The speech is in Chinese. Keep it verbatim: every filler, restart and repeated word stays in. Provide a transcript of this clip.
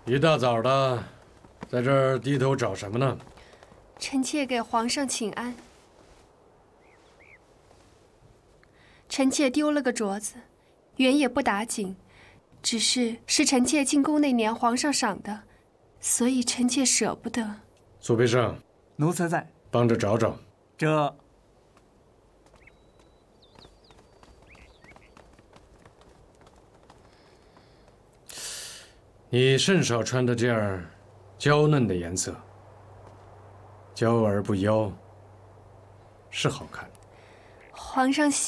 一大早的，在这儿低头找什么呢？ 臣妾给皇上请安。臣妾丢了个镯子，原也不打紧，只是是臣妾进宫那年皇上赏的，所以臣妾舍不得。 苏培盛， 奴才在， 帮着找找。 这。 你甚少穿的这样娇嫩的颜色，娇而不妖，是好看。 皇上